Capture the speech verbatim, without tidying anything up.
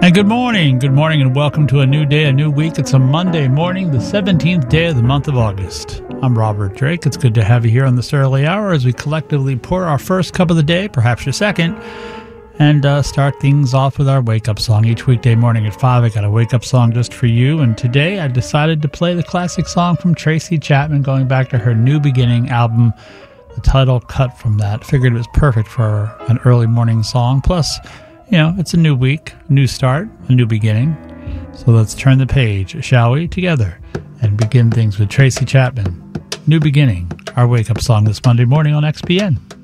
And good morning, good morning, and welcome to a new day, a new week. It's a Monday morning, the seventeenth day of the month of August. I'm Robert Drake. It's good to have you here on this early hour as we collectively pour our first cup of the day, perhaps your second, and uh, start things off with our wake-up song. Each weekday morning at five, I got a wake-up song just for you, and today I decided to play the classic song from Tracy Chapman, going back to her New Beginning album, the title cut from that. Figured it was perfect for an early morning song. Plus, you know, it's a new week, new start, a new beginning. So let's turn the page, shall we, together, and begin things with Tracy Chapman. New Beginning, our wake-up song this Monday morning on X P N.